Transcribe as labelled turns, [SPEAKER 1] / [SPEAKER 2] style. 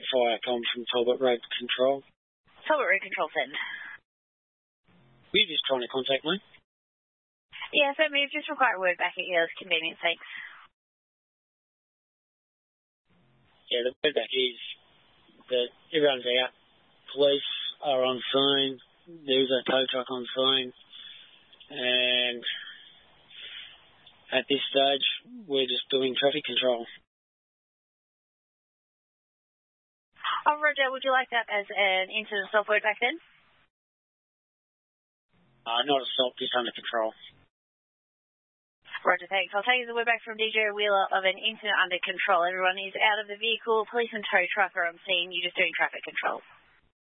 [SPEAKER 1] fire comms from Talbot Road Control.
[SPEAKER 2] Talbot Road Control, send.
[SPEAKER 1] Were you just trying to contact me?
[SPEAKER 2] Yeah, so we've just required word back at your convenience, thanks.
[SPEAKER 1] Yeah, the word back is that everyone's out. Police are on scene. There's a tow truck on scene. And at this stage, we're just doing traffic control.
[SPEAKER 2] Oh, Roger, would you like that as an incident stop word back then?
[SPEAKER 1] Not a stop, just under control.
[SPEAKER 2] Roger, thanks. I'll take the word back from DJ Wheeler of an incident under control. Everyone is out of the vehicle. Police and tow truck are on scene. You're just doing traffic control.